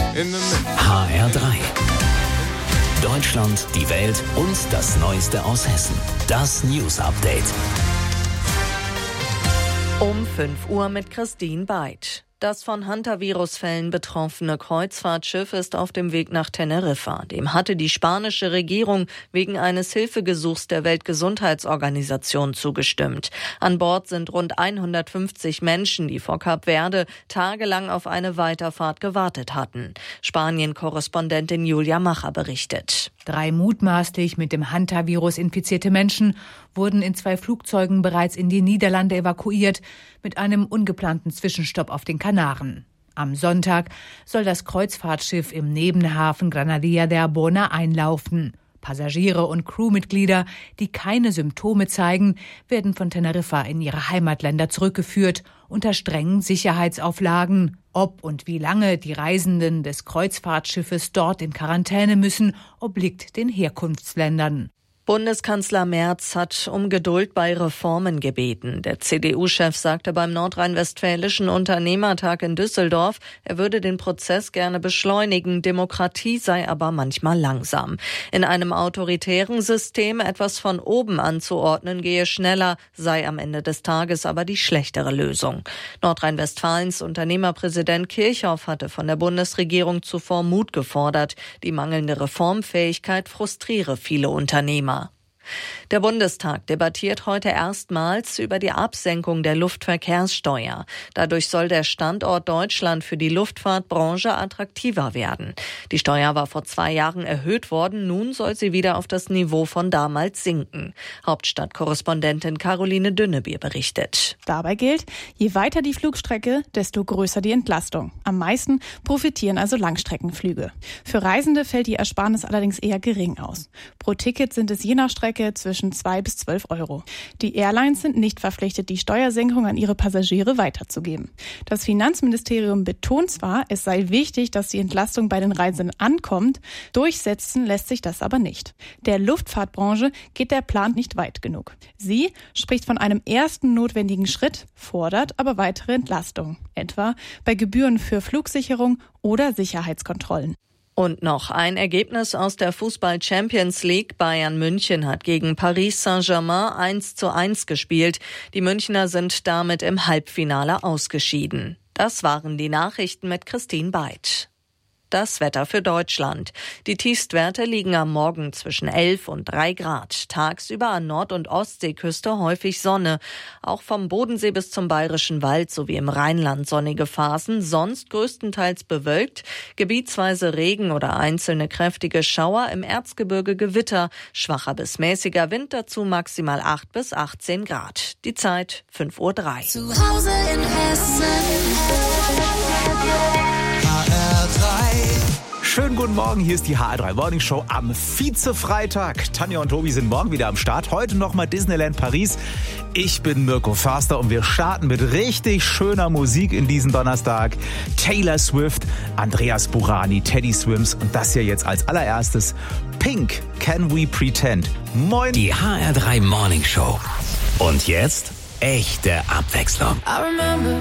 HR3. Deutschland, die Welt und das Neueste aus Hessen. Das News Update. Um 5 Uhr mit Christine Beid. Das von Hantavirus-Fällen betroffene Kreuzfahrtschiff ist auf dem Weg nach Teneriffa. Dem hatte die spanische Regierung wegen eines Hilfegesuchs der Weltgesundheitsorganisation zugestimmt. An Bord sind rund 150 Menschen, die vor Kap Verde tagelang auf eine Weiterfahrt gewartet hatten. Spanien-Korrespondentin Julia Macher berichtet. 3 mutmaßlich mit dem Hantavirus infizierte Menschen wurden in 2 Flugzeugen bereits in die Niederlande evakuiert, mit einem ungeplanten Zwischenstopp auf den Kanaren. Am Sonntag soll das Kreuzfahrtschiff im Nebenhafen Granadilla de Arbona einlaufen. Passagiere und Crewmitglieder, die keine Symptome zeigen, werden von Teneriffa in ihre Heimatländer zurückgeführt, unter strengen Sicherheitsauflagen. Ob und wie lange die Reisenden des Kreuzfahrtschiffes dort in Quarantäne müssen, obliegt den Herkunftsländern. Bundeskanzler Merz hat um Geduld bei Reformen gebeten. Der CDU-Chef sagte beim Nordrhein-Westfälischen Unternehmertag in Düsseldorf, er würde den Prozess gerne beschleunigen, Demokratie sei aber manchmal langsam. In einem autoritären System etwas von oben anzuordnen gehe schneller, sei am Ende des Tages aber die schlechtere Lösung. Nordrhein-Westfalens Unternehmerpräsident Kirchhoff hatte von der Bundesregierung zuvor Mut gefordert. Die mangelnde Reformfähigkeit frustriere viele Unternehmer. Der Bundestag debattiert heute erstmals über die Absenkung der Luftverkehrssteuer. Dadurch soll der Standort Deutschland für die Luftfahrtbranche attraktiver werden. Die Steuer war vor 2 Jahren erhöht worden, nun soll sie wieder auf das Niveau von damals sinken. Hauptstadtkorrespondentin Caroline Dünnebier berichtet. Dabei gilt, je weiter die Flugstrecke, desto größer die Entlastung. Am meisten profitieren also Langstreckenflüge. Für Reisende fällt die Ersparnis allerdings eher gering aus. Pro Ticket sind es je nach Strecke zwischen 2 bis 12 Euro. Die Airlines sind nicht verpflichtet, die Steuersenkung an ihre Passagiere weiterzugeben. Das Finanzministerium betont zwar, es sei wichtig, dass die Entlastung bei den Reisenden ankommt, durchsetzen lässt sich das aber nicht. Der Luftfahrtbranche geht der Plan nicht weit genug. Sie spricht von einem ersten notwendigen Schritt, fordert aber weitere Entlastung, etwa bei Gebühren für Flugsicherung oder Sicherheitskontrollen. Und noch ein Ergebnis aus der Fußball-Champions League. Bayern München hat gegen Paris Saint-Germain 1:1 gespielt. Die Münchner sind damit im Halbfinale ausgeschieden. Das waren die Nachrichten mit Christine Beid. Das Wetter für Deutschland. Die Tiefstwerte liegen am Morgen zwischen 11 und 3 Grad. Tagsüber an Nord- und Ostseeküste häufig Sonne. Auch vom Bodensee bis zum Bayerischen Wald sowie im Rheinland sonnige Phasen. Sonst größtenteils bewölkt. Gebietsweise Regen oder einzelne kräftige Schauer. Im Erzgebirge Gewitter. Schwacher bis mäßiger Wind, dazu maximal 8 bis 18 Grad. Die Zeit 5:03 Uhr. Zu Hause in Hessen. Schönen guten Morgen, hier ist die HR3 Morning Show am Vize-Freitag. Tanja und Tobi sind morgen wieder am Start. Heute nochmal Disneyland Paris. Ich bin Mirko Förster und wir starten mit richtig schöner Musik in diesen Donnerstag. Taylor Swift, Andreas Burani, Teddy Swims und das hier jetzt als allererstes Pink, Can We Pretend. Moin. Die HR3 Morning Show. Und jetzt echte Abwechslung.